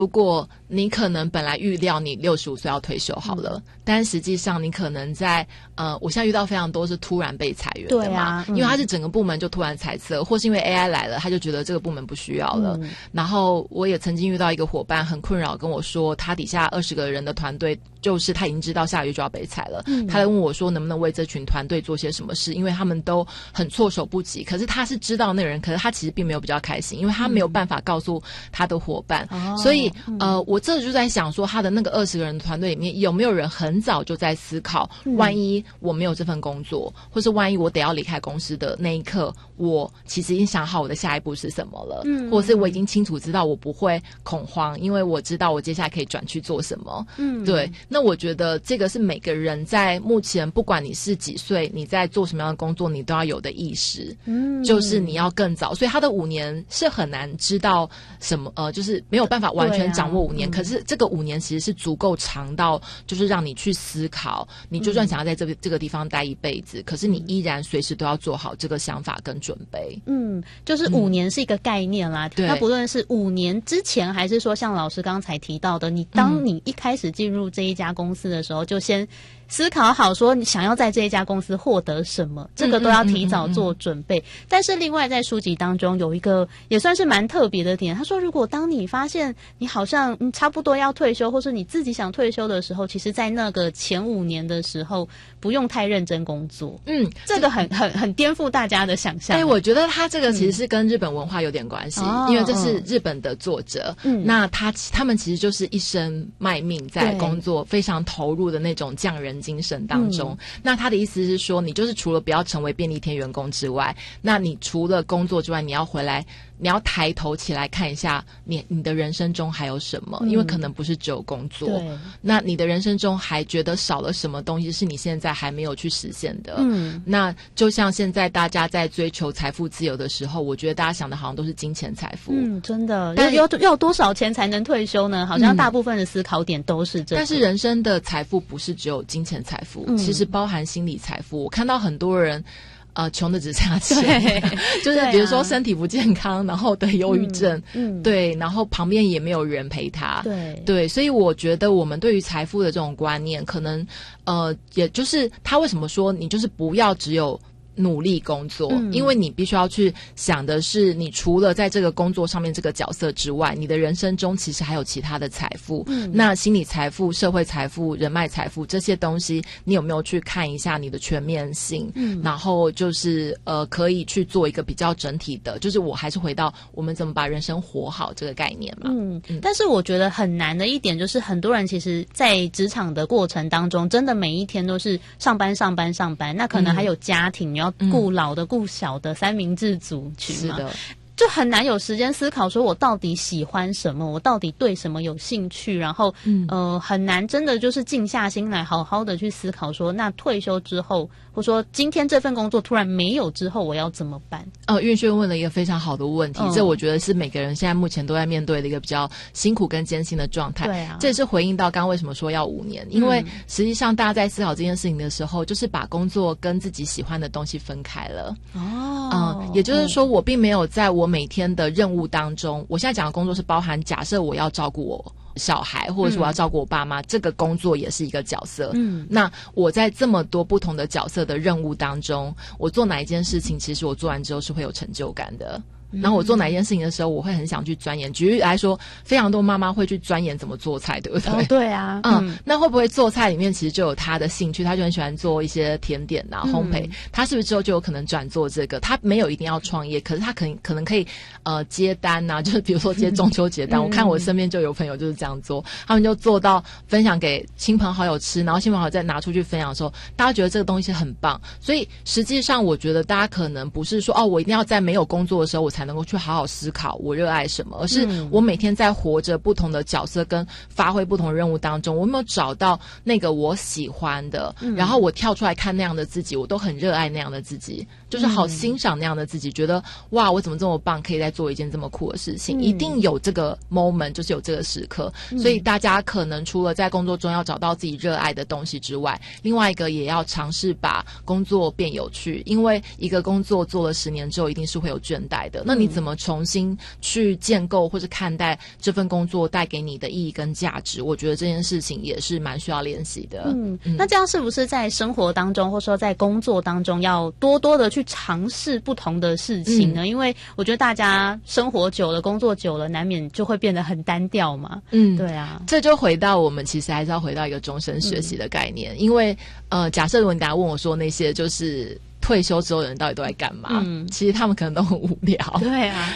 如果你可能本来预料你65岁要退休好了，但实际上你可能在我现在遇到非常多是突然被裁员的嘛，因为他是整个部门就突然裁撤，或是因为 AI 来了，他就觉得这个部门不需要了。然后我也曾经遇到一个伙伴很困扰，跟我说他底下20个人的团队，就是他已经知道下个月就要被裁了，他来问我说能不能为这群团队做些什么事，因为他们都很措手不及。可是他是知道那个人，可是他其实并没有比较开心，因为他没有办法告诉他的伙伴。所以我这就在想说，他的那个20个人团队里面有没有人很早就在思考，万一我没有这份工作，或是万一我得要离开公司的那一刻，我其实已经想好我的下一步是什么了，或者是我已经清楚知道我不会恐慌，因为我知道我接下来可以转去做什么。对，那我觉得这个是每个人在目前不管你是几岁，你在做什么样的工作，你都要有的意识，就是你要更早。所以他的5年是很难知道什么，就是没有办法完全掌握5年，可是这个5年其实是足够长到，就是让你去思考，你就算想要在这个地方待一辈子，可是你依然随时都要做好这个想法跟准备。 就是5年是一个概念啦，那不论是5年之前，还是说像老师刚才提到的，当你一开始进入这一家公司的时候，就先思考好说你想要在这一家公司获得什么，这个都要提早做准备。但是另外在书籍当中有一个也算是蛮特别的点，他说如果当你发现你好像差不多要退休，或是你自己想退休的时候，其实在那个前5年的时候不用太认真工作。这个很颠覆大家的想象。 我觉得他这个其实是跟日本文化有点关系，因为这是日本的作者，那他们其实就是一生卖命在工作，非常投入的那种匠人精神当中。那他的意思是说，你就是除了不要成为便利贴员工之外，那你除了工作之外，你要回来，你要抬头起来看一下你的人生中还有什么，因为可能不是只有工作，那你的人生中还觉得少了什么东西是你现在还没有去实现的。那就像现在大家在追求财富自由的时候，我觉得大家想的好像都是金钱财富。 真的要多少钱才能退休呢？好像大部分的思考点都是这个。 但是人生的财富不是只有金钱财富，其实包含心理财富。我看到很多人穷的只剩下钱，就是比如说身体不健康，然后得忧郁症，对，然后旁边也没有人陪他，对，所以我觉得我们对于财富的这种观念，可能也就是他为什么说你就是不要只有努力工作，因为你必须要去想的是，你除了在这个工作上面这个角色之外，你的人生中其实还有其他的财富，那心理财富、社会财富、人脉财富这些东西，你有没有去看一下你的全面性？然后就是可以去做一个比较整体的，就是我还是回到我们怎么把人生活好这个概念嘛。 但是我觉得很难的一点就是，很多人其实在职场的过程当中，真的每一天都是上班，那可能还有家庭，你要顾老的顾小的，三明治组群嘛，就很难有时间思考说我到底喜欢什么，我到底对什么有兴趣，然后很难真的就是静下心来好好的去思考说，那退休之后，或说今天这份工作突然没有之后我要怎么办？ 岳轩问了一个非常好的问题，这我觉得是每个人现在目前都在面对的一个比较辛苦跟艰辛的状态。对啊，这也是回应到刚刚为什么说要5年，因为实际上大家在思考这件事情的时候，就是把工作跟自己喜欢的东西分开了。也就是说我并没有在我每天的任务当中，我现在讲的工作是包含假设我要照顾我小孩，或者是我要照顾我爸妈，这个工作也是一个角色。那我在这么多不同的角色的任务当中，我做哪一件事情，其实我做完之后是会有成就感的。然后我做哪一件事情的时候，我会很想去钻研。举例来说，非常多妈妈会去钻研怎么做菜，对不对？ 对啊。 那会不会做菜里面其实就有她的兴趣，她就很喜欢做一些甜点啊、烘焙，她是不是之后就有可能转做这个？她没有一定要创业，可是她可能可以接单啊，就是比如说接中秋节单。我看我身边就有朋友就是这样做，他们就做到分享给亲朋好友吃，然后亲朋好友再拿出去分享的时候，大家觉得这个东西很棒。所以实际上我觉得大家可能不是说我一定要在没有工作的时候我才能够去好好思考我热爱什么，而是我每天在活着不同的角色跟发挥不同的任务当中，我有没有找到那个我喜欢的，然后我跳出来看那样的自己，我都很热爱那样的自己，就是好欣赏那样的自己，觉得哇我怎么这么棒，可以再做一件这么酷的事情。一定有这个 moment， 就是有这个时刻。所以大家可能除了在工作中要找到自己热爱的东西之外，另外一个也要尝试把工作变有趣，因为一个工作做了10年之后一定是会有倦怠的， 那你怎么重新去建构或者看待这份工作带给你的意义跟价值？我觉得这件事情也是蛮需要练习的。 那这样是不是在生活当中或者说在工作当中要多多的去尝试不同的事情呢？因为我觉得大家生活久了工作久了难免就会变得很单调嘛。对啊， 这就回到我们其实还是要回到一个终身学习的概念。因为假设如果你大家问我说那些就是退休之后的人到底都在干嘛？其实他们可能都很无聊。 对啊，